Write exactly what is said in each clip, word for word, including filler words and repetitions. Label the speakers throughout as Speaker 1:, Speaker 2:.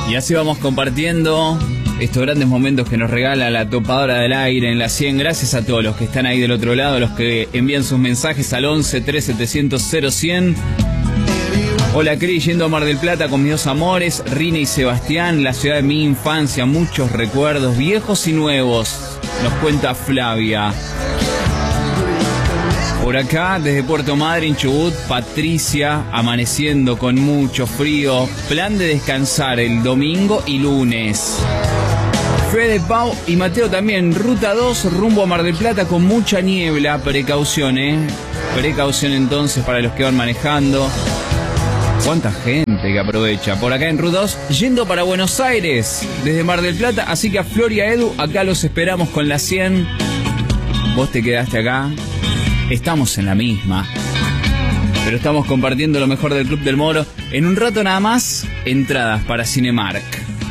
Speaker 1: Y así vamos compartiendo estos grandes momentos que nos regala la topadora del aire en la cien. Gracias a todos los que están ahí del otro lado, los que envían sus mensajes al once tres setecientos cero cien. Hola Cris, yendo a Mar del Plata con mis dos amores, Rina y Sebastián, la ciudad de mi infancia, muchos recuerdos viejos y nuevos, nos cuenta Flavia. Por acá, desde Puerto Madryn, Chubut, Patricia, amaneciendo con mucho frío, plan de descansar el domingo y lunes. Fede, Pau y Mateo también, ruta dos, rumbo a Mar del Plata con mucha niebla, precaución, eh, precaución entonces para los que van manejando. Cuánta gente que aprovecha. Por acá en Ruta dos, yendo para Buenos Aires, desde Mar del Plata, así que a Flor y a Edu, acá los esperamos con la cien. Vos te quedaste acá. Estamos en la misma, pero estamos compartiendo lo mejor del Club del Moro. En un rato nada más, entradas para Cinemark.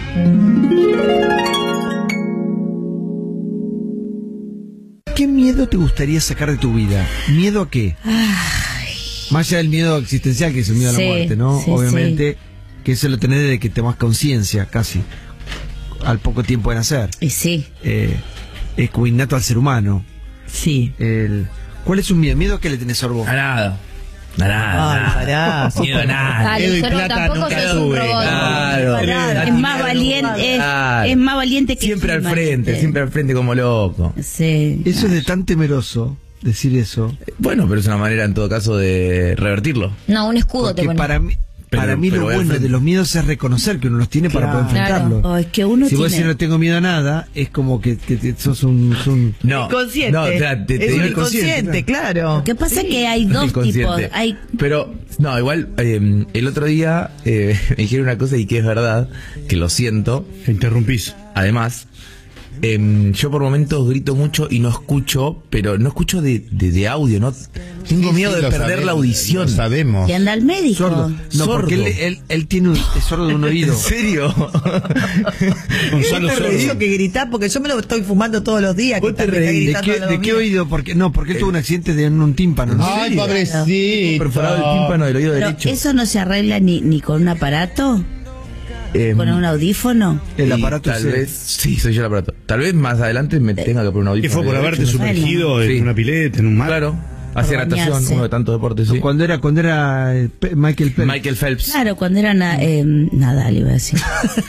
Speaker 2: ¿Qué miedo te gustaría sacar de tu vida? ¿Miedo a qué?
Speaker 3: Ay.
Speaker 2: Más allá del miedo existencial, que es el miedo
Speaker 3: Sí,
Speaker 2: a la muerte, ¿no?
Speaker 3: sí,
Speaker 2: Obviamente,
Speaker 3: sí.
Speaker 2: que eso lo tenés desde que tomás conciencia, casi, al poco tiempo de nacer.
Speaker 3: Y sí.
Speaker 2: Eh, es como innato al ser humano.
Speaker 3: Sí.
Speaker 2: El... ¿Cuál es un miedo? ¿Miedo a qué le tenés, Sorbo?
Speaker 4: A nada. A nada.
Speaker 3: Ay,
Speaker 4: nada.
Speaker 3: pará.
Speaker 4: Miedo a nada.
Speaker 5: Dale,
Speaker 4: Edu y
Speaker 5: Sorbo,
Speaker 4: plata
Speaker 5: tampoco
Speaker 4: nunca
Speaker 5: sos un
Speaker 4: tuve.
Speaker 5: robot.
Speaker 4: Claro.
Speaker 3: Pará,
Speaker 5: Es más valiente, es,
Speaker 4: Claro.
Speaker 5: es más valiente que
Speaker 4: Siempre al
Speaker 5: He-Man,
Speaker 4: frente,
Speaker 5: este.
Speaker 4: siempre al frente como loco.
Speaker 3: Sí.
Speaker 2: Eso es de tan temeroso, decir eso.
Speaker 4: Bueno, pero es una manera en todo caso de revertirlo.
Speaker 5: No, un escudo te
Speaker 2: Porque
Speaker 5: pone.
Speaker 2: para mí,
Speaker 4: Pero-
Speaker 2: para mí
Speaker 4: pero
Speaker 2: lo
Speaker 4: voy al
Speaker 2: bueno
Speaker 4: frente.
Speaker 2: de los miedos es reconocer que uno los tiene para
Speaker 3: Claro.
Speaker 2: poder enfrentarlo.
Speaker 3: Oh, es que uno
Speaker 2: Si vos
Speaker 3: tiene...
Speaker 2: decís no tengo miedo a nada, es como que, que te- sos un... sos un-
Speaker 4: No,
Speaker 3: Inconsciente.
Speaker 4: no, o sea, te, te
Speaker 3: es
Speaker 4: digo
Speaker 3: un
Speaker 4: inconsciente.
Speaker 3: inconsciente, claro.
Speaker 5: Lo que pasa es que hay dos tipos.
Speaker 4: Inconsciente.
Speaker 5: Hay
Speaker 4: Pero, no, igual, eh, el otro día eh, me dijeron una cosa y que es verdad, que lo siento.
Speaker 6: Te interrumpís.
Speaker 4: Además, eh, yo por momentos grito mucho y no escucho, pero no escucho de, de, de audio, ¿no? Tengo
Speaker 6: Sí,
Speaker 4: miedo
Speaker 6: sí,
Speaker 4: de
Speaker 6: lo
Speaker 4: perder
Speaker 6: sabemos,
Speaker 4: la audición.
Speaker 6: Lo sabemos.
Speaker 3: Que anda al médico.
Speaker 2: sordo. No,
Speaker 4: Sordo.
Speaker 2: porque él, él, él tiene un, es sordo de un oído.
Speaker 4: ¿En serio?
Speaker 6: Gonzalo
Speaker 3: Vos te reís
Speaker 6: Sordo.
Speaker 3: que gritás porque yo me lo estoy fumando todos los días.
Speaker 4: Vos
Speaker 3: que
Speaker 4: te
Speaker 3: me está
Speaker 4: reís.
Speaker 2: ¿De
Speaker 3: gritando
Speaker 2: qué,
Speaker 3: al lado
Speaker 2: de qué
Speaker 3: mío.
Speaker 2: oído? Porque, no, porque él tuvo un accidente de en un tímpano. ¿No?
Speaker 6: Ay, pobrecito.
Speaker 4: Perforado el tímpano del oído
Speaker 3: Pero
Speaker 4: derecho.
Speaker 3: eso no se arregla ni, ni con un aparato,
Speaker 4: Eh,
Speaker 3: con un audífono.
Speaker 2: El
Speaker 4: y
Speaker 2: aparato
Speaker 4: tal
Speaker 2: ese.
Speaker 4: vez, sí, soy yo el aparato. Tal vez más adelante me tenga que poner un
Speaker 6: ¿Qué
Speaker 4: audífono.
Speaker 6: fue por
Speaker 4: de
Speaker 6: haberte
Speaker 4: derecho, no sé.
Speaker 6: sumergido en
Speaker 4: Sí.
Speaker 6: una pileta, en un mar?
Speaker 4: Claro, hacía natación,
Speaker 3: bañarse.
Speaker 4: uno de tantos deportes, sí.
Speaker 2: Cuando era, cuando era eh, Pe- Michael Phelps.
Speaker 4: Michael Phelps.
Speaker 3: Claro, cuando era na- eh, Nadal, iba a decir.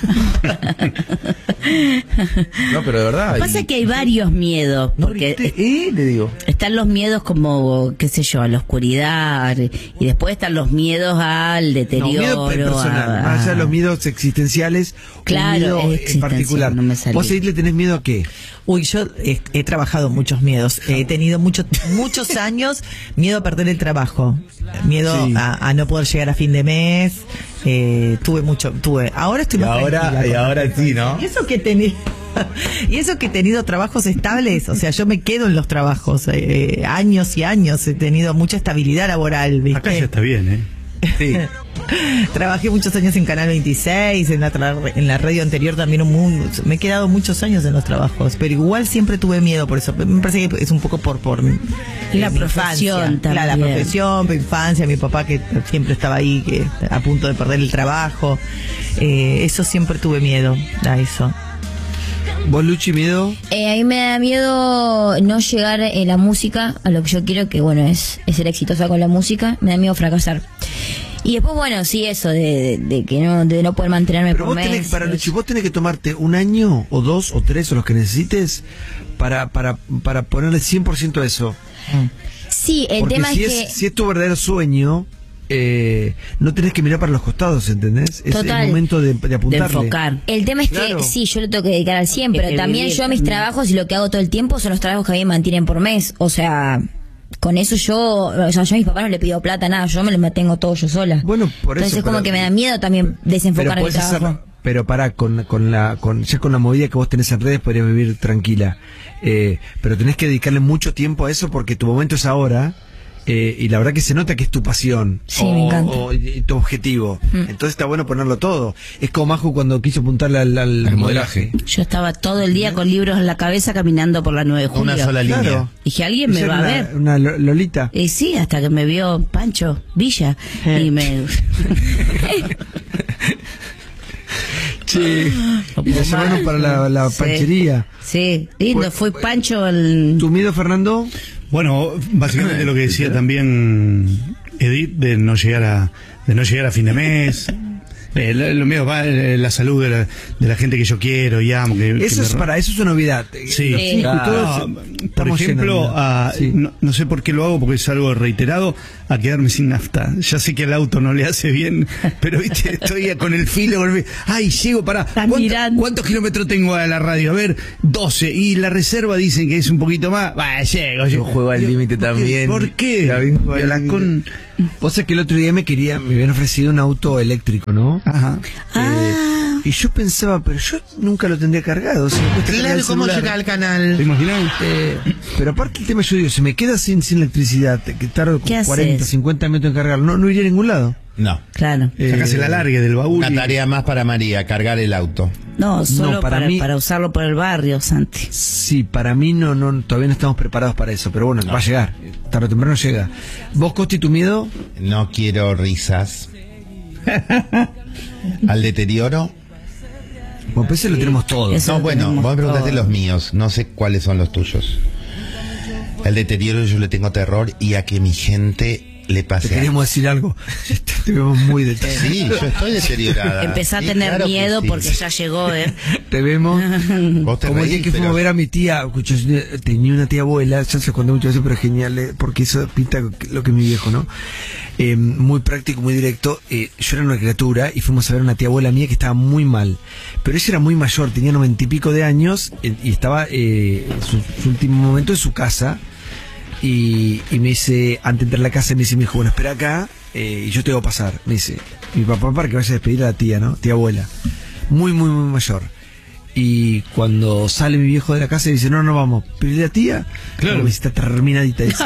Speaker 4: No, pero de verdad.
Speaker 3: Lo que pasa
Speaker 4: y-
Speaker 3: es que hay varios miedos,
Speaker 4: No
Speaker 3: porque
Speaker 4: grité, eh, le digo.
Speaker 3: están los miedos como, qué sé yo, a la oscuridad, y después están los miedos al
Speaker 2: No,
Speaker 3: deterioro.
Speaker 2: miedo pe- personal.
Speaker 3: a-
Speaker 2: Más allá de los miedos existenciales,
Speaker 3: Claro,
Speaker 2: un miedo
Speaker 3: es
Speaker 2: en
Speaker 3: existencial,
Speaker 2: particular.
Speaker 3: no me salía.
Speaker 2: ¿Vos ahí le tenés miedo a qué?
Speaker 7: Uy, yo he, he trabajado muchos miedos. He tenido muchos muchos años miedo a perder el trabajo, miedo
Speaker 2: Sí.
Speaker 7: a, a no poder llegar a fin de mes. Eh, tuve mucho, tuve. Ahora estoy
Speaker 4: Y
Speaker 7: más
Speaker 4: ahora,
Speaker 7: tranquila
Speaker 4: y
Speaker 7: con
Speaker 4: ahora
Speaker 7: respecto
Speaker 4: sí,
Speaker 7: a eso.
Speaker 4: ¿no?
Speaker 7: Y eso que he tenido. Y eso que he tenido trabajos estables, o sea, yo me quedo en los trabajos, eh, años y años, he tenido mucha estabilidad laboral, ¿viste?
Speaker 6: Acá ya está bien, ¿eh?
Speaker 4: Sí.
Speaker 7: Trabajé muchos años en Canal veintiséis, en la, tra- en la radio anterior también un mundo. Me he quedado muchos años en los trabajos, pero igual siempre tuve miedo por eso. Me parece que es un poco por por mi-
Speaker 3: La
Speaker 7: eh, mi
Speaker 3: profesión
Speaker 7: infancia. Claro, la
Speaker 3: también.
Speaker 7: profesión, mi infancia, mi papá que siempre estaba ahí, que a punto de perder el trabajo. Eh, eso siempre tuve miedo a eso.
Speaker 2: ¿Vos, Luchi, miedo?
Speaker 5: Eh, a mí me da miedo no llegar en la música a lo que yo quiero, que bueno, es, es ser exitosa con la música. Me da miedo fracasar. Y después, bueno, sí, eso de, de, de que no de no poder mantenerme
Speaker 2: Pero
Speaker 5: por
Speaker 2: vos tenés,
Speaker 5: meses.
Speaker 2: para Luchi, vos tenés que tomarte un año o dos o tres o los que necesites para, para, para ponerle cien por ciento a eso.
Speaker 5: Sí, el
Speaker 2: Porque
Speaker 5: tema
Speaker 2: si
Speaker 5: es
Speaker 2: es,
Speaker 5: que...
Speaker 2: si es tu verdadero sueño, eh, no tenés que mirar para los costados, ¿entendés? Es
Speaker 5: Total.
Speaker 2: el momento de, de
Speaker 3: De
Speaker 2: apuntarle.
Speaker 3: enfocar.
Speaker 5: El tema es
Speaker 2: Claro.
Speaker 5: que sí, yo lo tengo que dedicar al cien,
Speaker 3: Hay
Speaker 5: pero
Speaker 3: que
Speaker 5: también
Speaker 3: vivir
Speaker 5: yo mis
Speaker 3: también.
Speaker 5: trabajos y lo que hago todo el tiempo son los trabajos que a mí me mantienen por mes. O sea, con eso yo, o sea, yo a mis papás no le pido plata, nada, yo me lo mantengo todo yo sola.
Speaker 2: Bueno, por eso,
Speaker 5: Entonces como
Speaker 2: pero-
Speaker 5: que me da miedo también
Speaker 2: Pero
Speaker 5: desenfocar el
Speaker 2: podés hacer,
Speaker 5: trabajo.
Speaker 2: pero pará, con, con la, con, ya con la movida que vos tenés en redes podrías vivir tranquila. Eh, pero tenés que dedicarle mucho tiempo a eso porque tu momento es ahora. Eh, y la verdad que se nota que es tu pasión.
Speaker 5: Sí,
Speaker 2: o,
Speaker 5: me encanta.
Speaker 2: o- y tu objetivo.
Speaker 5: Mm.
Speaker 2: Entonces está bueno ponerlo todo. Es como Maju cuando quiso apuntarle al, al
Speaker 4: Al
Speaker 2: modelaje.
Speaker 3: Yo estaba todo el día con libros en la cabeza caminando por la nueve de julio.
Speaker 4: Una sola línea.
Speaker 2: Claro.
Speaker 3: Dije, alguien me
Speaker 2: Ella
Speaker 3: va a
Speaker 2: era
Speaker 3: ver.
Speaker 2: Una, una lo- Lolita.
Speaker 3: Y sí, hasta que me vio Pancho Villa y me...
Speaker 2: Sí. Y la llevaron para la, la
Speaker 3: Sí.
Speaker 2: panchería.
Speaker 3: Sí, lindo,
Speaker 2: Pues-
Speaker 3: fue Pancho el...
Speaker 2: ¿Tu miedo, Fernando?
Speaker 6: Bueno, básicamente lo que decía también Edith, de no llegar a, de no llegar a fin de mes. Eh, lo, lo mío va eh, la salud de la, de la gente que yo quiero y amo. Que, que
Speaker 2: Eso
Speaker 6: me
Speaker 2: es
Speaker 6: ro-
Speaker 2: para, eso es una novedad.
Speaker 6: Sí,
Speaker 2: Los
Speaker 3: Sí.
Speaker 2: hijos y todo,
Speaker 6: No,
Speaker 2: se-
Speaker 6: por
Speaker 2: estamos
Speaker 6: ejemplo,
Speaker 2: llenos de-
Speaker 6: a-
Speaker 2: Sí.
Speaker 6: no, no sé por qué lo hago, porque es algo reiterado, a quedarme sin nafta. Ya sé que el auto no le hace bien, pero viste, estoy con el filo. con el- Ay, llego, pará.
Speaker 3: Estás
Speaker 6: ¿Cuánto-
Speaker 3: mirando.
Speaker 6: ¿Cuántos kilómetros tengo a la radio? A ver, doce. Y la reserva dicen que es un poquito más. Va, llego.
Speaker 4: Yo juego al límite
Speaker 6: ¿Por qué?
Speaker 4: también.
Speaker 6: ¿Por qué?
Speaker 2: Ya ven, juego al
Speaker 6: La
Speaker 2: límite.
Speaker 6: con-
Speaker 2: Vos sabés que el otro día me quería, me habían ofrecido un auto eléctrico, ¿no?
Speaker 6: Ajá.
Speaker 3: Ah,
Speaker 2: Eh, y yo pensaba, pero yo nunca lo tendría cargado. Si me cuesta cargar el celular.
Speaker 6: ¿Te
Speaker 4: canal?
Speaker 6: imaginas?
Speaker 2: Eh, pero aparte el tema, yo digo, si me queda sin, sin electricidad, que tardo
Speaker 3: ¿Qué haces?
Speaker 2: cuarenta, cincuenta minutos en cargarlo, no, no iría a ningún lado.
Speaker 8: No.
Speaker 3: claro.
Speaker 2: Eh,
Speaker 6: Sacase la larga del baúl.
Speaker 8: Una
Speaker 6: y-
Speaker 8: tarea más para María, cargar el auto.
Speaker 3: No, solo
Speaker 2: para
Speaker 3: para,
Speaker 2: mí-
Speaker 3: para usarlo por el barrio, Santi.
Speaker 2: Sí, para mí no, no, todavía no estamos preparados para eso, pero bueno, va a llegar, tarde o temprano llega. ¿Vos, Costi, tu miedo?
Speaker 8: No quiero risas. Al deterioro.
Speaker 2: Bueno, pues ese lo tenemos todos.
Speaker 3: Eso
Speaker 8: No,
Speaker 3: lo
Speaker 8: bueno,
Speaker 3: tenemos
Speaker 8: vos me preguntaste
Speaker 3: todo.
Speaker 8: los míos. No sé cuáles son los tuyos. El deterioro yo le tengo terror y a que mi gente le
Speaker 2: Te
Speaker 8: pase algo.
Speaker 2: queríamos decir algo. Te vemos muy detrás.
Speaker 8: Sí, yo estoy deteriorada.
Speaker 3: Empezá a
Speaker 8: Sí,
Speaker 3: tener
Speaker 8: claro que
Speaker 3: miedo
Speaker 8: sí.
Speaker 3: porque ya llegó, ¿eh?
Speaker 2: Te vemos.
Speaker 8: Vos te
Speaker 2: Como el día
Speaker 8: reís,
Speaker 2: que fuimos
Speaker 8: pero-
Speaker 2: a ver a mi tía, escucha, yo tenía una tía abuela, ya se conté muchas veces, pero es genial, eh, porque eso pinta lo que es mi viejo, ¿no? Eh, muy práctico, muy directo. Eh, yo era una criatura y fuimos a ver a una tía abuela mía que estaba muy mal. Pero ella era muy mayor, tenía noventa y pico de años eh, y estaba eh, en su, su último momento en su casa. Y, y me dice, antes de entrar a la casa, me dice mi hijo, bueno, espera acá eh, y yo te voy a pasar. Me dice, mi papá para que vaya a despedir a la tía, ¿no? Tía abuela. Muy, muy, muy mayor. Y cuando sale mi viejo de la casa y dice, no, no vamos. Pero ¿y la tía?
Speaker 6: Claro.
Speaker 2: Me dice, está terminadita. Dice.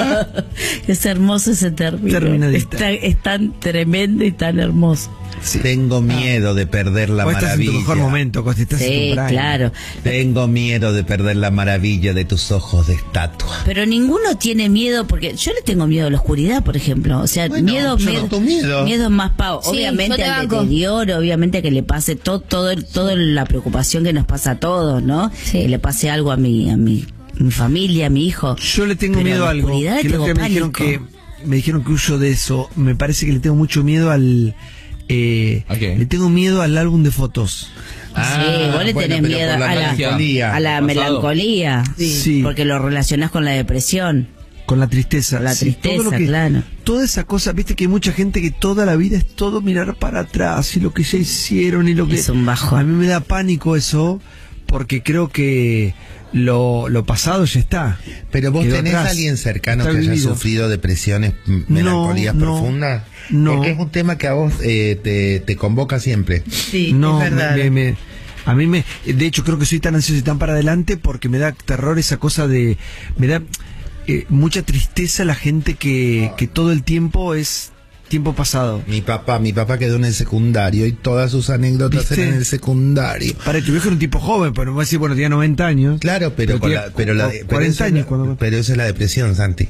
Speaker 3: Es hermoso ese término.
Speaker 2: Terminadita.
Speaker 3: Es tan, es tan tremendo y tan hermoso.
Speaker 2: Sí.
Speaker 8: Tengo miedo de perder la
Speaker 2: Vos estás en tu
Speaker 8: maravilla.
Speaker 2: mejor momento, Costi, estás en
Speaker 3: Sí,
Speaker 2: tu prime.
Speaker 3: claro.
Speaker 8: Tengo miedo de perder la maravilla de tus ojos de estatua.
Speaker 3: Pero ninguno tiene miedo, porque yo le tengo miedo a la oscuridad, por ejemplo. O sea,
Speaker 8: Bueno,
Speaker 3: miedo,
Speaker 8: yo
Speaker 3: miedo,
Speaker 8: no tengo miedo.
Speaker 3: miedo más pavo.
Speaker 5: Sí, yo
Speaker 3: Obviamente
Speaker 5: te
Speaker 3: al
Speaker 5: banco.
Speaker 3: deterioro, obviamente que le pase todo, todo, el- toda la preocupación que nos pasa a todos, ¿no?
Speaker 5: Sí.
Speaker 3: Que le pase algo a mi, a mi, mi familia, a mi hijo.
Speaker 2: Yo le tengo
Speaker 3: Pero
Speaker 2: miedo
Speaker 3: la
Speaker 2: a algo.
Speaker 3: oscuridad le
Speaker 2: Que el otro
Speaker 3: tengo
Speaker 2: día me dijeron
Speaker 3: pánico.
Speaker 2: que me dijeron que huyo de eso. Me parece que le tengo mucho miedo al eh,
Speaker 1: ¿A qué?
Speaker 2: le tengo miedo al álbum de fotos.
Speaker 8: Ah,
Speaker 3: sí, vos le
Speaker 8: bueno,
Speaker 3: tenés
Speaker 8: pero
Speaker 3: miedo
Speaker 8: por la
Speaker 3: a la,
Speaker 8: melancolía.
Speaker 3: a la
Speaker 1: Pasado.
Speaker 3: melancolía.
Speaker 2: Sí.
Speaker 3: Porque lo relacionás con la depresión.
Speaker 2: Con la tristeza.
Speaker 3: La
Speaker 2: Sí, todo lo
Speaker 3: tristeza,
Speaker 2: que-
Speaker 3: claro.
Speaker 2: Toda esa cosa, viste que hay mucha gente que toda la vida es todo mirar para atrás y lo que ya hicieron y lo que...
Speaker 3: Es un bajón.
Speaker 2: A mí me da pánico eso porque creo que lo, lo pasado ya está.
Speaker 8: Pero vos
Speaker 2: Quedó
Speaker 8: tenés
Speaker 2: atrás.
Speaker 8: a alguien cercano
Speaker 2: Está
Speaker 8: que haya
Speaker 2: vivido.
Speaker 8: sufrido depresiones, m- melancolías
Speaker 2: no,
Speaker 8: profundas.
Speaker 2: no.
Speaker 8: Porque es un tema que a vos eh, te, te convoca siempre.
Speaker 7: Sí,
Speaker 2: No,
Speaker 7: es verdad.
Speaker 2: me- me- a mí me... De hecho, creo que soy tan ansioso y tan para adelante porque me da terror esa cosa de... Me da eh, mucha tristeza la gente que, que todo el tiempo es tiempo pasado.
Speaker 8: Mi papá, mi papá quedó en el secundario y todas sus anécdotas
Speaker 2: ¿Viste?
Speaker 8: eran en el secundario.
Speaker 2: Para tu viejo era un tipo joven, pero me va a decir, bueno, tenía noventa años.
Speaker 8: Claro, pero, con
Speaker 2: tenía
Speaker 8: la, pero, la,
Speaker 2: cu-
Speaker 8: pero
Speaker 2: cuarenta
Speaker 8: eso es
Speaker 2: años
Speaker 8: la-
Speaker 2: cuando...
Speaker 8: pero eso es la depresión, Santi.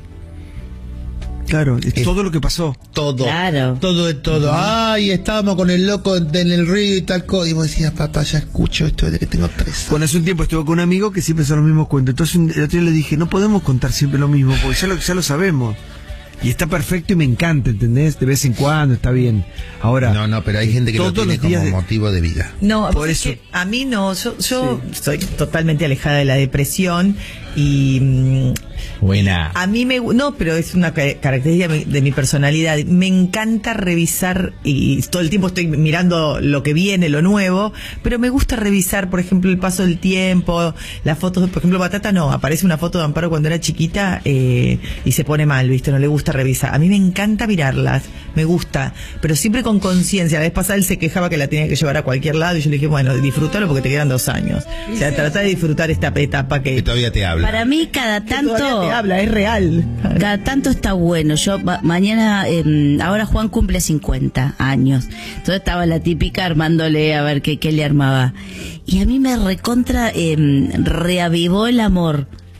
Speaker 2: Claro, es
Speaker 8: Es-
Speaker 2: todo lo que pasó.
Speaker 8: Todo,
Speaker 3: Claro.
Speaker 8: todo de todo. Ay, estábamos con el loco en el río y tal cosa. Y vos decías, papá, ya escucho esto desde que tengo tres años.
Speaker 2: Bueno, hace un tiempo estuve con un amigo que siempre son los mismos cuentos. Entonces un- el otro día le dije, no podemos contar siempre lo mismo, porque ya lo, ya lo sabemos. Y está perfecto y me encanta, ¿entendés? De vez en cuando está bien. Ahora,
Speaker 8: No, no, pero hay gente que lo
Speaker 2: todos
Speaker 8: tiene
Speaker 2: los días
Speaker 8: como
Speaker 2: de-
Speaker 8: motivo de vida.
Speaker 7: No,
Speaker 2: Por
Speaker 7: es
Speaker 2: eso.
Speaker 7: que a mí no, yo, yo estoy totalmente alejada de la depresión y mm,
Speaker 4: Buena.
Speaker 7: a mí me gu- no, pero es una ca- característica de mi- de mi personalidad. Me encanta revisar y todo el tiempo estoy mirando lo que viene, lo nuevo, pero me gusta revisar, por ejemplo, el paso del tiempo, las fotos, por ejemplo, Batata no, aparece una foto de Amparo cuando era chiquita eh, y se pone mal, ¿viste? No le gusta revisar. A mí me encanta mirarlas, me gusta, pero siempre con conciencia. La vez pasada él se quejaba que la tenía que llevar a cualquier lado y yo le dije, bueno, disfrútalo porque te quedan dos años. O sea, trata de disfrutar esta etapa que,
Speaker 8: Que todavía te habla.
Speaker 3: Para mí, cada
Speaker 7: que todavía
Speaker 3: tanto.
Speaker 7: te habla, es real.
Speaker 3: Cada tanto está bueno. Yo ma- mañana, eh, ahora Juan cumple cincuenta años. Entonces estaba la típica armándole a ver qué, qué le armaba. Y a mí me recontra eh, reavivó el amor.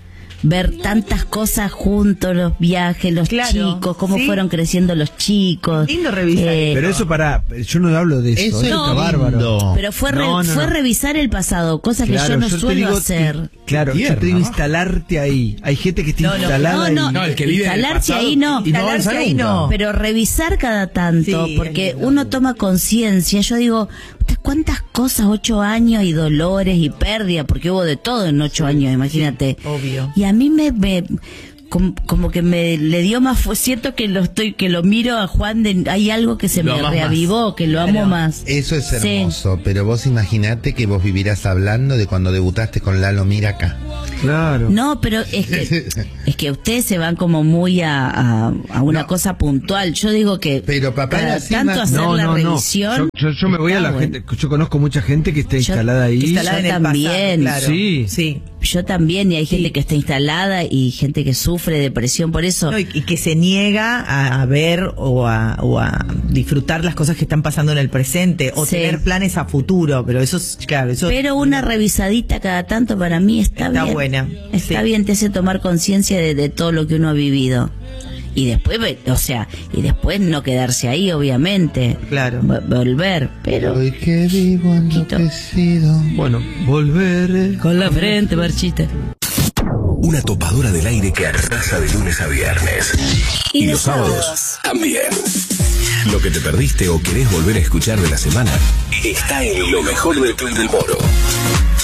Speaker 3: ver tantas cosas juntos, los viajes, los
Speaker 7: Claro,
Speaker 3: chicos, cómo
Speaker 7: sí.
Speaker 3: fueron creciendo los chicos.
Speaker 7: Lindo revisar.
Speaker 3: Eh,
Speaker 2: Pero eso para, yo no hablo de eso,
Speaker 8: Eso
Speaker 2: eso
Speaker 8: es
Speaker 2: está
Speaker 8: lindo.
Speaker 2: bárbaro.
Speaker 3: Pero fue, re-
Speaker 2: No, no,
Speaker 3: fue
Speaker 2: no.
Speaker 3: revisar el pasado, cosa que
Speaker 2: Claro,
Speaker 3: yo no
Speaker 2: te
Speaker 3: suelo
Speaker 2: digo,
Speaker 3: hacer.
Speaker 2: eh, claro, yo
Speaker 6: Tierno,
Speaker 2: te digo
Speaker 6: ¿no?
Speaker 2: instalarte ahí. Hay gente que está
Speaker 7: No, no,
Speaker 2: instalada
Speaker 3: No,
Speaker 2: ahí.
Speaker 3: no,
Speaker 4: No, el que vive en el
Speaker 3: instalarse
Speaker 4: pasado
Speaker 3: ahí no.
Speaker 4: y no avanza
Speaker 7: Instalarse ahí
Speaker 4: nunca.
Speaker 7: no.
Speaker 3: Pero revisar cada tanto,
Speaker 7: Sí,
Speaker 3: porque
Speaker 7: es lindo.
Speaker 3: uno toma conciencia. Yo digo, "Puta, ¿cuántas cosas? Ocho años y dolores y pérdida, porque hubo de todo en ocho años, imagínate.
Speaker 7: obvio.
Speaker 3: Y a mí me, me com- como que me le dio más, fu- siento que lo estoy, que lo miro a Juan, de, hay algo que se
Speaker 4: Lo
Speaker 3: me
Speaker 4: amás
Speaker 3: reavivó, que lo amo más.
Speaker 9: Eso es
Speaker 3: Sí.
Speaker 9: hermoso, pero vos imaginate que vos vivieras hablando de cuando debutaste con Lalo Miraca.
Speaker 2: Claro.
Speaker 3: No, pero es que, es que ustedes se van como muy a, a, a una
Speaker 9: No.
Speaker 3: cosa puntual. Yo digo que
Speaker 9: Pero papá
Speaker 3: cada
Speaker 9: era así,
Speaker 3: tanto
Speaker 9: ma-
Speaker 3: hacer
Speaker 2: No,
Speaker 3: la
Speaker 2: no, no.
Speaker 3: revisión.
Speaker 2: Yo, yo, yo me voy a la
Speaker 3: está
Speaker 2: gente.
Speaker 3: bueno.
Speaker 2: Yo conozco mucha gente que está
Speaker 3: Yo-
Speaker 2: instalada ahí.
Speaker 7: Instalada en
Speaker 3: yo
Speaker 7: el
Speaker 3: también.
Speaker 7: pasado, claro.
Speaker 2: Sí.
Speaker 7: Sí.
Speaker 3: Yo también, y hay gente que está instalada y gente que sufre depresión por eso.
Speaker 7: No, y, y que se niega a, a ver o a, o a disfrutar las cosas que están pasando en el presente o
Speaker 3: Sí.
Speaker 7: tener planes a futuro, pero eso es, claro, eso
Speaker 3: Pero una revisadita cada tanto para mí está,
Speaker 7: Está
Speaker 3: bien.
Speaker 7: buena,
Speaker 3: Está
Speaker 7: sí.
Speaker 3: bien, te hace tomar conciencia de, de todo lo que uno ha vivido. Y después, ve- o sea, y después no quedarse ahí, obviamente.
Speaker 7: Claro.
Speaker 3: Vo- volver, pero
Speaker 9: Hoy que vivo enloquecido.
Speaker 2: Bueno, volver.
Speaker 3: con la frente marchita.
Speaker 10: Una topadora del aire que arrasa de lunes a viernes. Y, los sábados también. Lo que te perdiste o querés volver a escuchar de la semana está en lo mejor del Club del Moro.